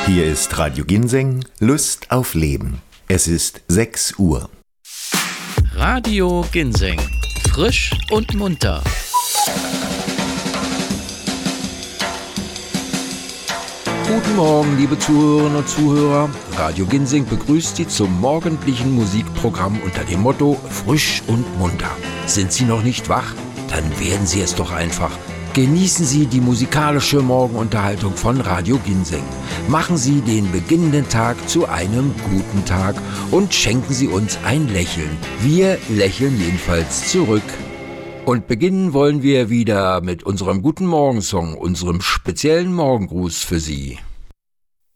Hier ist Radio Ginseng, Lust auf Leben. Es ist 6 Uhr. Radio Ginseng, frisch und munter. Guten Morgen, liebe Zuhörerinnen und Zuhörer. Radio Ginseng begrüßt Sie zum morgendlichen Musikprogramm unter dem Motto Frisch und munter. Sind Sie noch nicht wach? Dann werden Sie es doch einfach. Genießen Sie die musikalische Morgenunterhaltung von Radio Ginseng. Machen Sie den beginnenden Tag zu einem guten Tag und schenken Sie uns ein Lächeln. Wir lächeln jedenfalls zurück. Und beginnen wollen wir wieder mit unserem Guten Morgen-Song, unserem speziellen Morgengruß für Sie.